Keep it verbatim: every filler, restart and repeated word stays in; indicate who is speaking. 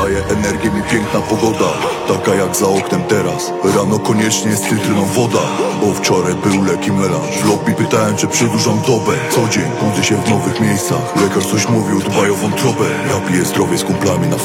Speaker 1: daje energię mi piękna pogoda, taka jak za oknem teraz. Rano koniecznie jest cytryną woda, bo wczoraj był leki melanż. W lobby pytałem, czy przedłużam dobę. Co dzień budzę się w nowych miejscach, lekarz coś mówił, dbaj o wątrobę. Ja piję zdrowie z kumplami na